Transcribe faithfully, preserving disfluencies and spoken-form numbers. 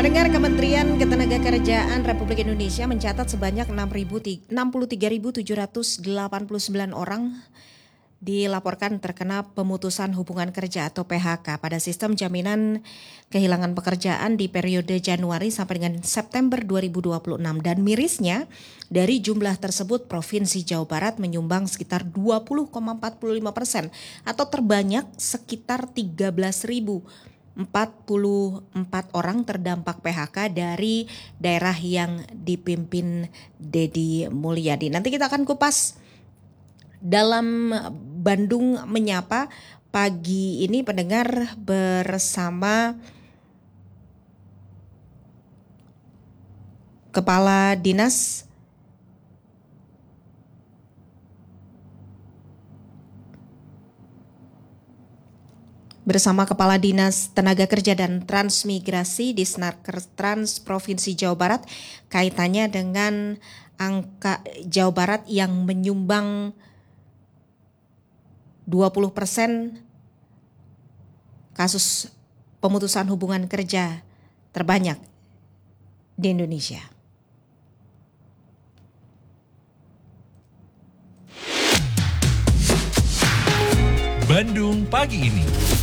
Pendengar, Kementerian Ketenagakerjaan Republik Indonesia mencatat sebanyak enam puluh tiga ribu tujuh ratus delapan puluh sembilan orang dilaporkan terkena pemutusan hubungan kerja atau P H K pada sistem jaminan kehilangan pekerjaan di periode Januari sampai dengan September dua ribu dua puluh enam. Dan mirisnya, dari jumlah tersebut Provinsi Jawa Barat menyumbang sekitar dua puluh koma empat lima persen atau terbanyak sekitar tiga belas ribu empat puluh empat orang terdampak P H K dari daerah yang dipimpin Deddy Mulyadi. Nanti kita akan kupas dalam Bandung Menyapa pagi ini, pendengar, bersama Kepala Dinas bersama Kepala Dinas Tenaga Kerja dan Transmigrasi di Disnaker Trans Provinsi Jawa Barat kaitannya dengan angka Jawa Barat yang menyumbang dua puluh persen kasus pemutusan hubungan kerja terbanyak di Indonesia. Bandung pagi ini.